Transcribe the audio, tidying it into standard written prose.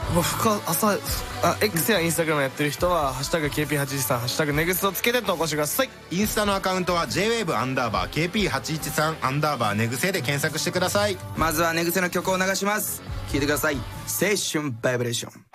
もうX やインスタグラムやってる人は「ハッシュタグ #KP813」「ハッシュタグネグス」をつけて投稿してください。 インスタのアカウントは JWAVE_KP813_ ネグセで検索してください。 まずはネグセの曲を流します。聴いてください。青春バイブレーション。